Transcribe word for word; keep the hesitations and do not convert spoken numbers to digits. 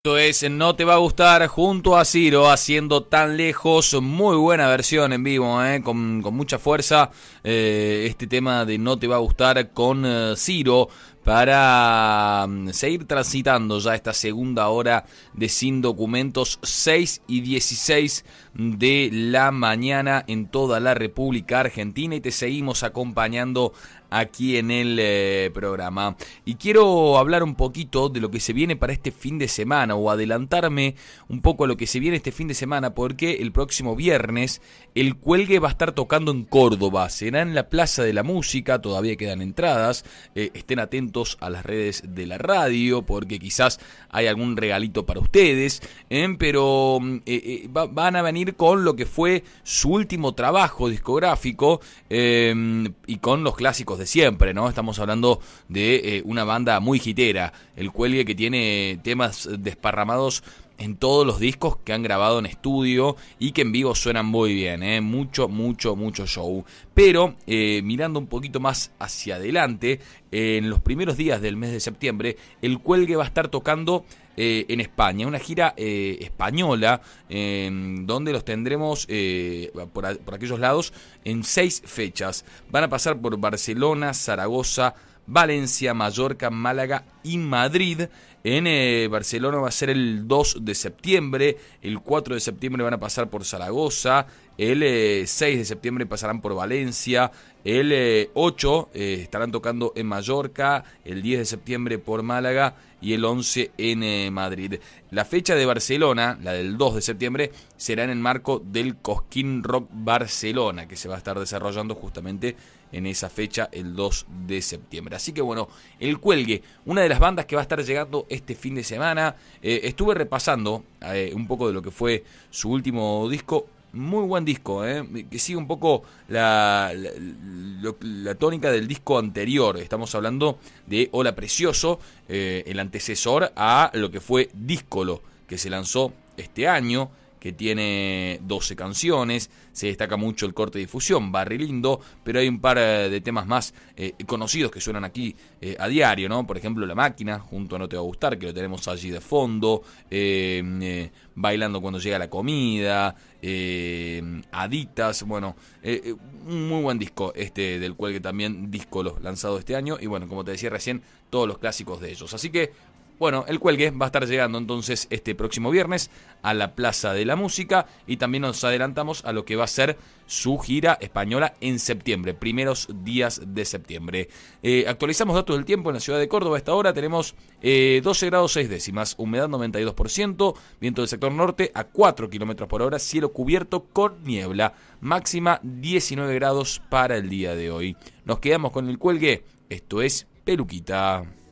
Esto es No Te Va a Gustar junto a Ciro haciendo Tan Lejos. Muy buena versión en vivo, eh, con, con mucha fuerza. Eh, este tema de No Te Va a Gustar con eh, Ciro para um, seguir transitando ya esta segunda hora de Sin Documentos, seis y dieciséis de la mañana en toda la República Argentina, y te seguimos acompañando aquí en el eh, programa. Y quiero hablar un poquito de lo que se viene para este fin de semana, o adelantarme un poco a lo que se viene este fin de semana, porque el próximo viernes el Cuelgue va a estar tocando en Córdoba. Será en la Plaza de la Música, todavía quedan entradas. Eh, estén atentos a las redes de la radio, porque quizás hay algún regalito para ustedes, eh, pero eh, eh, va, van a venir con lo que fue su último trabajo discográfico, eh, y con los clásicos de siempre, ¿no? Estamos hablando de eh, una banda muy hitera, el Cuelgue, que tiene temas desparramados en todos los discos que han grabado en estudio y que en vivo suenan muy bien, ¿eh? Mucho, mucho, mucho show. Pero eh, mirando un poquito más hacia adelante, eh, en los primeros días del mes de septiembre, el Cuelgue va a estar tocando Eh, en España, una gira eh, española, eh, donde los tendremos eh, por, a, por aquellos lados en seis fechas. Van a pasar por Barcelona, Zaragoza, Valencia, Mallorca, Málaga y Madrid. En eh, Barcelona va a ser el dos de septiembre, el cuatro de septiembre van a pasar por Zaragoza, el eh, seis de septiembre pasarán por Valencia, el eh, ocho eh, estarán tocando en Mallorca, el diez de septiembre por Málaga y el once en eh, Madrid. La fecha de Barcelona, la del dos de septiembre, será en el marco del Cosquín Rock Barcelona, que se va a estar desarrollando justamente en esa fecha, el dos de septiembre. Así que bueno, el Cuelgue, una de las bandas que va a estar llegando este fin de semana. Eh, estuve repasando eh, un poco de lo que fue su último disco. Muy buen disco, eh, que sigue un poco la, la, la, la tónica del disco anterior. Estamos hablando de Hola Precioso, eh, el antecesor a lo que fue Díscolo, que se lanzó este año, que tiene doce canciones. Se destaca mucho el corte de difusión, Barri Lindo, pero hay un par de temas más eh, conocidos que suenan aquí eh, a diario, ¿no? Por ejemplo, La Máquina, junto a No Te Va a Gustar, que lo tenemos allí de fondo, eh, eh, Bailando Cuando Llega la Comida, eh, Aditas, bueno, eh, un muy buen disco este del Cuelgue también, Díscolo, lanzado este año, y bueno, como te decía recién, todos los clásicos de ellos. Así que bueno, el Cuelgue va a estar llegando entonces este próximo viernes a la Plaza de la Música, y también nos adelantamos a lo que va a ser su gira española en septiembre, primeros días de septiembre. Eh, actualizamos datos del tiempo en la ciudad de Córdoba. A esta hora tenemos eh, doce grados seis décimas, humedad noventa y dos por ciento, viento del sector norte a cuatro kilómetros por hora, cielo cubierto con niebla, máxima diecinueve grados para el día de hoy. Nos quedamos con el Cuelgue, esto es Peluquita.